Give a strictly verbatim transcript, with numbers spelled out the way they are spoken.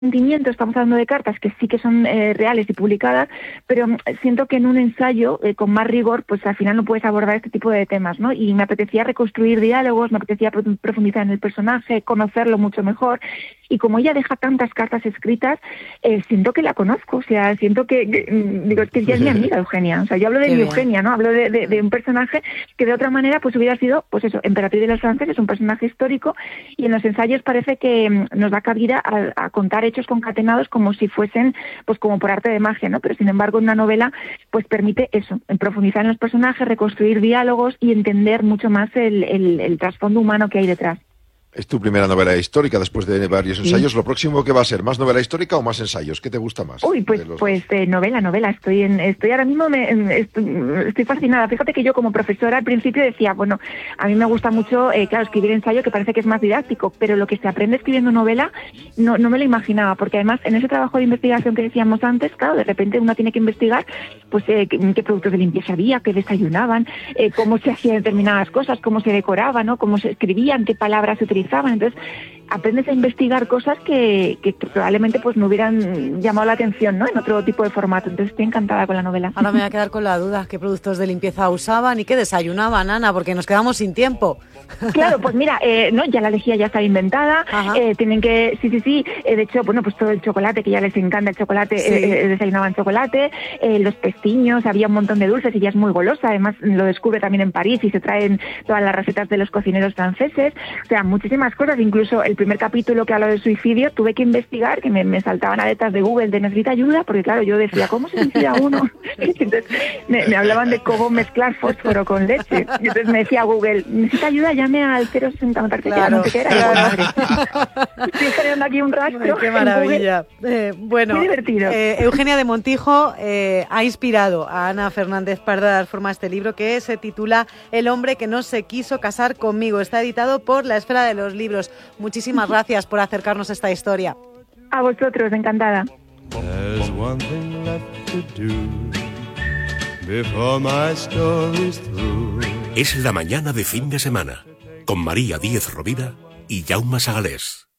sentimiento, estamos hablando de cartas que sí que son eh, reales y publicadas, pero mm, siento que en un ensayo eh, con más rigor, pues al final no puedes abordar este tipo de temas, ¿no? Y me apetecía reconstruir diálogos, me apetecía pro- profundizar en el personaje, conocerlo mucho mejor, y como ella deja tantas cartas escritas, eh, siento que la conozco, o sea, siento que, que, mm, digo, es que ya es mi amiga Eugenia, o sea, yo hablo de Qué mi bien. Eugenia, ¿no? Hablo de, de, de un personaje que de otra manera pues hubiera sido, pues eso, emperatriz de los franceses, un personaje histórico, y en los ensayos parece que mm, nos da cabida a, a contar hechos concatenados como si fuesen, pues como por arte de magia, ¿no? Pero sin embargo en una novela pues permite eso, en profundizar en los personajes, reconstruir diálogos y entender mucho más el, el, el trasfondo humano que hay detrás. Es tu primera novela histórica después de varios Sí. ensayos. ¿Lo próximo que va a ser? ¿Más novela histórica o más ensayos? ¿Qué te gusta más? Uy, pues de los pues dos? eh, novela, novela. Estoy en, estoy ahora mismo, me, en- estoy, estoy fascinada. Fíjate que yo como profesora al principio decía, bueno, a mí me gusta mucho, eh, claro, escribir ensayo que parece que es más didáctico, pero lo que se aprende escribiendo novela no, no me lo imaginaba, porque además en ese trabajo de investigación que decíamos antes, claro, de repente uno tiene que investigar, pues eh, qué, qué productos de limpieza había, qué desayunaban, eh, cómo se hacían determinadas cosas, cómo se decoraban, ¿no? Cómo se escribían, qué palabras se utilizaban. Entonces aprendes a investigar cosas que, que, que probablemente pues no hubieran llamado la atención, ¿no? En otro tipo de formato. Entonces estoy encantada con la novela. Ahora me voy a quedar con la duda, ¿qué productos de limpieza usaban y qué desayunaban, Ana? Porque nos quedamos sin tiempo. Claro, pues mira, eh, no, ya la lejía ya está inventada, Ajá. eh, tienen que, sí, sí, sí, eh, de hecho, bueno, pues todo el chocolate, que ya les encanta el chocolate, Sí. eh, eh, desayunaban chocolate, eh, los pestiños, había un montón de dulces y ella es muy golosa, además lo descubre también en París y se traen todas las recetas de los cocineros franceses, o sea, muchísimas cosas, incluso el primer capítulo que habla de suicidio, tuve que investigar, que me, me saltaban aletas de Google de necesita ayuda, porque claro, yo decía, ¿cómo se suicida uno? Entonces me, me hablaban de cómo mezclar fósforo con leche, y entonces me decía Google, necesita ayuda, llame al cero sesenta, me parece que era, Claro, no sé qué era, y claro. digo, madre, estoy generando aquí un rastro. Ay, qué en maravilla. Eh, bueno, Muy divertido. eh, Eugenia de Montijo eh, ha inspirado a Ana Fernández para dar forma a este libro que se titula El hombre que no se quiso casar conmigo. Está editado por La Esfera de los Libros. Muchísimas gracias por acercarnos a esta historia. Google. A vosotros, encantada. There's one thing left to do before my story's through. Es la mañana de fin de semana, con María Díez Rovira y Jaume Sagalés.